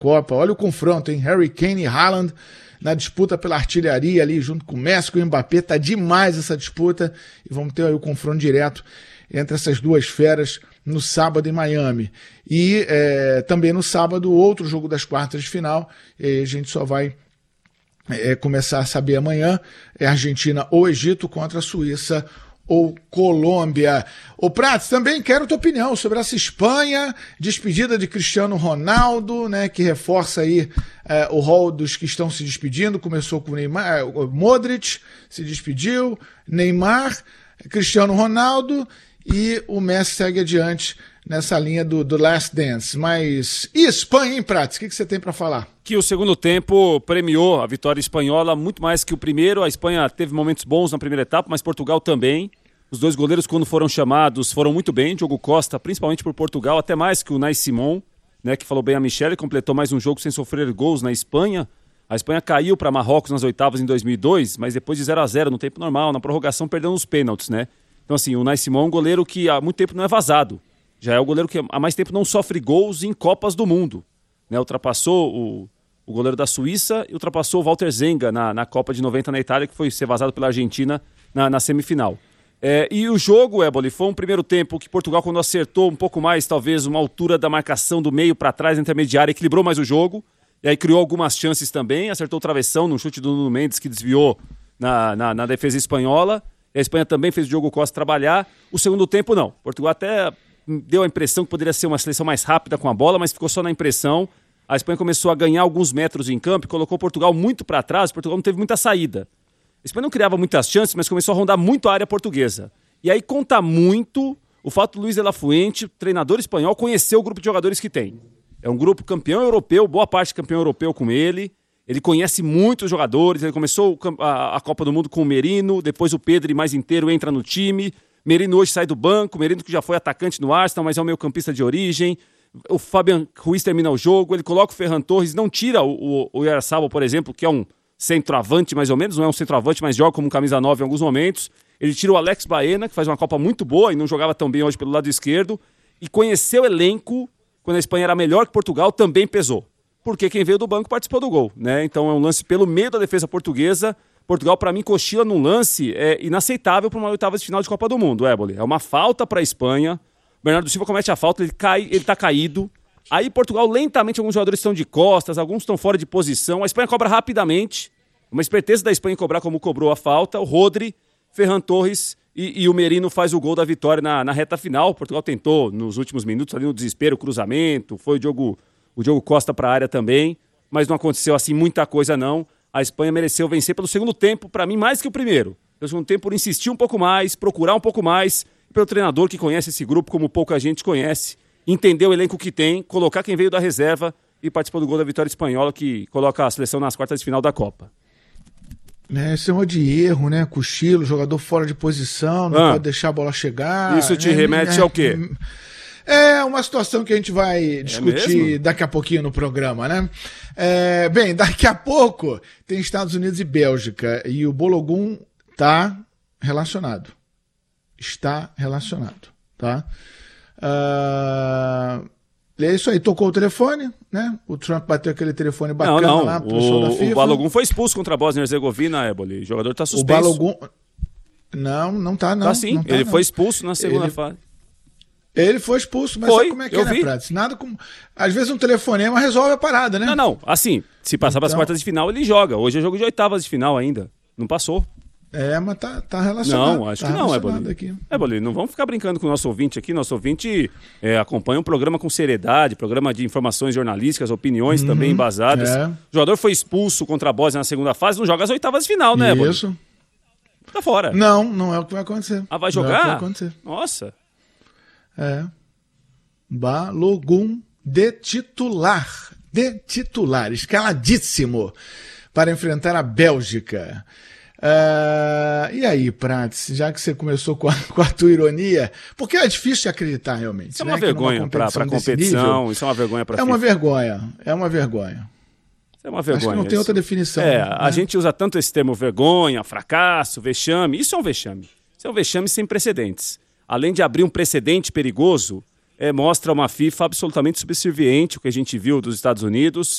Copa. Olha o confronto, hein? Harry Kane e Haaland na disputa pela artilharia ali, junto com o Messi e o Mbappé. Tá demais essa disputa. E vamos ter aí o confronto direto entre essas duas feras no sábado em Miami. E também no sábado, outro jogo das quartas de final. A gente só vai começar a saber amanhã. É Argentina ou Egito contra a Suíça ou Colômbia. Ô Prats, também quero tua opinião sobre essa Espanha, despedida de Cristiano Ronaldo, né, que reforça aí o rol dos que estão se despedindo. Começou com o Neymar, Modric se despediu, Neymar, Cristiano Ronaldo, e o Messi segue adiante nessa linha do Last Dance. Mas e Espanha, hein, Prats? O que você tem para falar? Que o segundo tempo premiou a vitória espanhola muito mais que o primeiro. A Espanha teve momentos bons na primeira etapa, mas Portugal também. Os dois goleiros, quando foram chamados, foram muito bem. Diogo Costa, principalmente por Portugal, até mais que o Unai Simón, né, que falou bem a Michele, completou mais um jogo sem sofrer gols na Espanha. A Espanha caiu para Marrocos nas oitavas em 2002, mas depois de 0-0 no tempo normal, na prorrogação, perdeu nos pênaltis, né? Então, assim, o Unai Simón é um goleiro que há muito tempo não é vazado. Já é o goleiro que há mais tempo não sofre gols em Copas do Mundo, né? Ultrapassou o goleiro da Suíça e ultrapassou o Walter Zenga na Copa de 90 na Itália, que foi ser vazado pela Argentina na semifinal. E o jogo, Éboli, foi um primeiro tempo que Portugal, quando acertou um pouco mais, talvez, uma altura da marcação do meio para trás, intermediária, equilibrou mais o jogo, e aí criou algumas chances também, acertou o travessão no chute do Nuno Mendes, que desviou na defesa espanhola, e a Espanha também fez o Diogo Costa trabalhar. O segundo tempo, não. Portugal até deu a impressão que poderia ser uma seleção mais rápida com a bola, mas ficou só na impressão. A Espanha começou a ganhar alguns metros em campo e colocou Portugal muito para trás. Portugal não teve muita saída. A Espanha não criava muitas chances, mas começou a rondar muito a área portuguesa. E aí conta muito o fato do Luis de la Fuente, treinador espanhol, conhecer o grupo de jogadores que tem. É um grupo campeão europeu, boa parte campeão europeu com ele. Ele conhece muitos jogadores. Ele começou a Copa do Mundo com o Merino, depois o Pedri mais inteiro entra no time. Merino hoje sai do banco, Merino que já foi atacante no Arsenal, mas é o meio-campista de origem. O Fabian Ruiz termina o jogo, ele coloca o Ferran Torres, não tira o Oyarzabal, por exemplo, que é um centroavante mais ou menos, não é um centroavante, mas joga como camisa 9 em alguns momentos. Ele tira o Alex Baena, que faz uma Copa muito boa e não jogava tão bem hoje pelo lado esquerdo. E conhecer o elenco, quando a Espanha era melhor que Portugal, também pesou. Porque quem veio do banco participou do gol, né? Então é um lance pelo meio da defesa portuguesa. Portugal, para mim, cochila num lance inaceitável para uma oitava de final de Copa do Mundo, Éboli. É uma falta para a Espanha. Bernardo Silva comete a falta, ele tá caído. Aí Portugal, lentamente, alguns jogadores estão de costas, alguns estão fora de posição. A Espanha cobra rapidamente. Uma esperteza da Espanha em cobrar como cobrou a falta. O Rodri, Ferran Torres e o Merino faz o gol da vitória na reta final. Portugal tentou, nos últimos minutos, ali no desespero, cruzamento. Foi o Diogo Costa para a área também. Mas não aconteceu assim muita coisa, não. A Espanha mereceu vencer pelo segundo tempo, para mim, mais que o primeiro. Pelo segundo tempo, por insistir um pouco mais, procurar um pouco mais, pelo treinador que conhece esse grupo como pouca gente conhece, entender o elenco que tem, colocar quem veio da reserva e participou do gol da vitória espanhola, que coloca a seleção nas quartas de final da Copa. Esse é um de erro, né? Cochilo, jogador fora de posição, não pode deixar a bola chegar. Isso te remete ao quê? É uma situação que a gente vai discutir daqui a pouquinho no programa, né? Bem, daqui a pouco tem Estados Unidos e Bélgica e o Balogun está relacionado. Está relacionado, tá? É isso aí, tocou o telefone, né? O Trump bateu aquele telefone bacana lá pro pessoal da FIFA. O Balogun foi expulso contra a Bósnia-Herzegovina, Éboli. O jogador está suspenso. O Balogun... Não tá, não. Tá sim, não tá, ele não. Foi expulso na segunda fase. Ele foi expulso, mas sabe como é que é, né, Prats? Nada como... Às vezes um telefonema resolve a parada, né? Não. Assim, se passar para as quartas de final, ele joga. Hoje é jogo de oitavas de final ainda. Não passou. Mas tá relacionado. Não, acho que não, Éboli. Éboli, não vamos ficar brincando com o nosso ouvinte aqui. Nosso ouvinte acompanha um programa com seriedade, programa de informações jornalísticas, opiniões também embasadas. O jogador foi expulso contra a Bósnia na segunda fase, não joga as oitavas de final, né, Éboli? Isso. Tá fora. Não é o que vai acontecer. Vai jogar? Não é o que vai acontecer. Nossa. Balogun de titular, escaladíssimo para enfrentar a Bélgica. E aí, Prats, já que você começou com a tua ironia, porque é difícil de acreditar realmente. Isso é uma vergonha para a competição, isso é uma vergonha para a FIFA. É uma vergonha. É uma vergonha. Acho que não tem outra definição. A gente usa tanto esse termo vergonha, fracasso, vexame. Isso é um vexame. Isso é um vexame sem precedentes. Além de abrir um precedente perigoso, mostra uma FIFA absolutamente subserviente, o que a gente viu dos Estados Unidos.